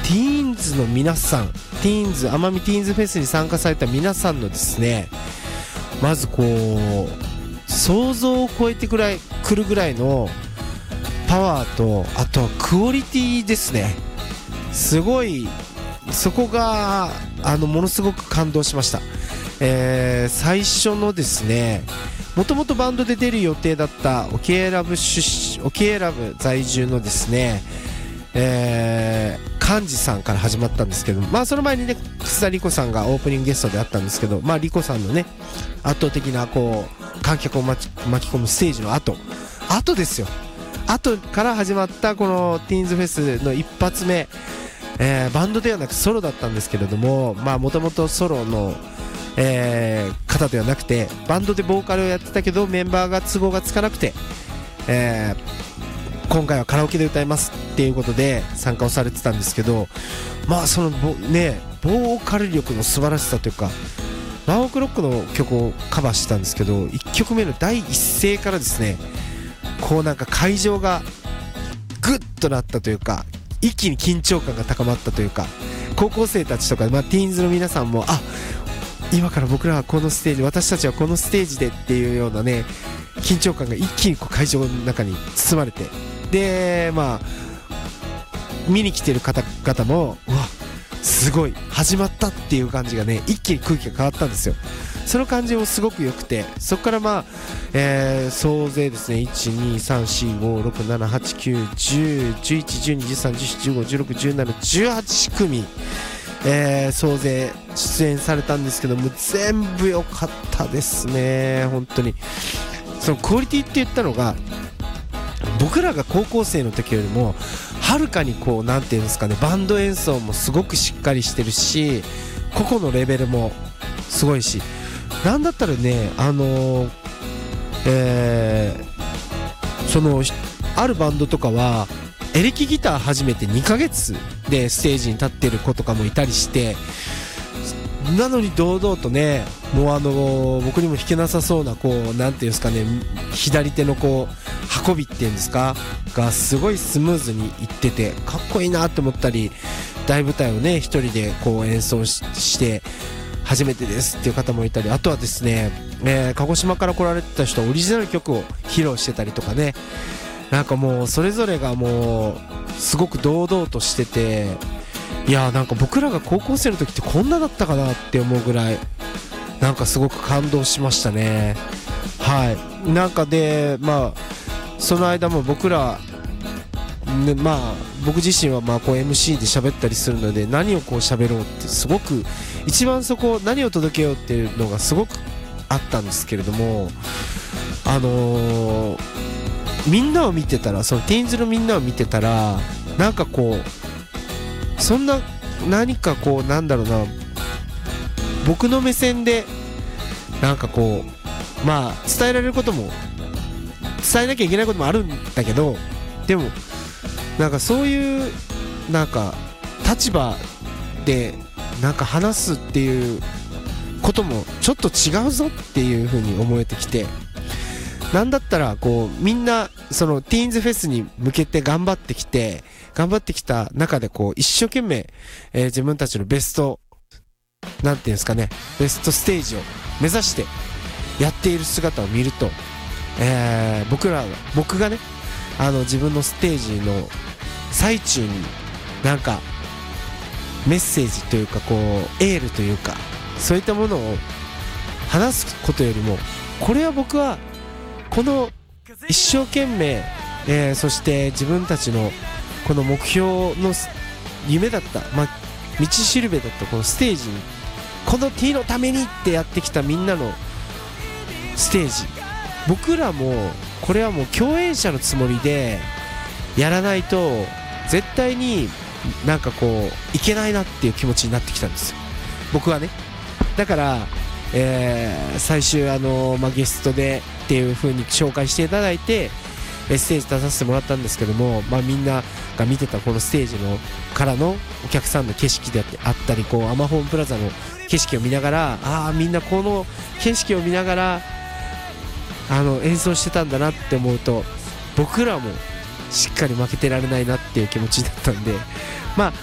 ティーンズの皆さん、奄美ティーンズフェスに参加された皆さんのですね、まずこう想像を超えてくるぐらいのパワーと、あとはクオリティですね。すごい、そこがものすごく感動しました。最初のですね、もともとバンドで出る予定だったオケラブ在住のですね、幹事さんから始まったんですけど、まあその前にね、楠田莉子さんがオープニングゲストであったんですけど、まあ莉子さんのね、圧倒的なこう観客を巻き込むステージの後ですよ。後から始まったこのティーンズフェスの一発目、バンドではなくソロだったんですけれども、まあもともとソロの、方ではなくてバンドでボーカルをやってたけどメンバーが都合がつかなくて、今回はカラオケで歌いますっていうことで参加をされてたんですけど、まあそのボーカル力の素晴らしさというか、ワンオクロックの曲をカバーしてたんですけど、1曲目の第一声からですね、こうなんか会場がグッとなったというか、一気に緊張感が高まったというか、高校生たちとか、まあ、ティーンズの皆さんも、あ、今から僕らはこのステージ、私たちはこのステージでっていうようなね、緊張感が一気にこう会場の中に包まれて、でまあ見に来てる方々も、うわ、すごい始まったっていう感じがね、一気に空気が変わったんですよ。その感じもすごく良くて、そこからまあ、総勢ですね、1,2,3,4,5,6,7,8,9,10,11,12,13,14,15,16,17,18 組、総勢出演されたんですけども、全部良かったですね。本当にそのクオリティって言ったのが、僕らが高校生の時よりもはるかにこう、なんていうんですかね、バンド演奏もすごくしっかりしてるし、個々のレベルもすごいし、なんだったらね、そのあるバンドとかはエレキギター始めて2ヶ月でステージに立ってる子とかもいたりして、なのに堂々とね、もう僕にも弾けなさそうな、こうなんていうんですかね、左手のこう運びっていうんですかがすごいスムーズにいっててかっこいいなって思ったり、大舞台をね一人でこう演奏して初めてですっていう方もいたり、あとはですね、鹿児島から来られてた人はオリジナル曲を披露してたりとかね、なんかもうそれぞれがもうすごく堂々としてて、いやなんか僕らが高校生の時ってこんなだったかなって思うぐらい、なんかすごく感動しましたね。はい。なんかでまあその間も僕ら、ね、まあ僕自身はまあこう MC で喋ったりするので、何をこう喋ろうってすごく一番そこ何を届けようっていうのがすごくあったんですけれども、みんなを見てたら、そのティーンズのみんなを見てたら、なんかこうそんな何かこうなんだろうな、僕の目線でなんかこうまあ伝えられることも伝えなきゃいけないこともあるんだけど、でもなんかそういうなんか立場でなんか話すっていうこともちょっと違うぞっていう風に思えてきて、なんだったらこうみんなそのティーンズフェスに向けて頑張ってきた中でこう一生懸命、自分たちのベストなんていうんですかね、ベストステージを目指してやっている姿を見ると、僕がね自分のステージの最中になんかメッセージというかこうエールというかそういったものを話すことよりも、これは僕はこの一生懸命、そして自分たちのこの目標の夢だった、まあ、道しるべだったこのステージに、この T のためにってやってきたみんなのステージ、僕らもこれはもう共演者のつもりでやらないと絶対になんかこういけないなっていう気持ちになってきたんですよ、僕はね。だから、最終ゲストでっていう風に紹介していただいてステージ出させてもらったんですけども、みんなが見てたこのステージのからのお客さんの景色であったり、こうアマホームプラザの景色を見ながら、みんなこの景色を見ながら演奏してたんだなって思うと、僕らもしっかり負けてられないなっていう気持ちだったんで、